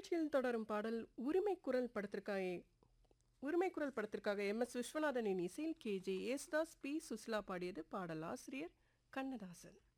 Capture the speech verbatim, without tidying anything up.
நிகழ்ச்சியில் தொடரும் பாடல் உரிமை குரல் படத்திற்காக உரிமை குரல் படத்திற்காக எம் எஸ் விஸ்வநாதனின் இசையில் K J Yesudas B Susheela பாடியது. பாடல் ஆசிரியர் கண்ணதாசன்.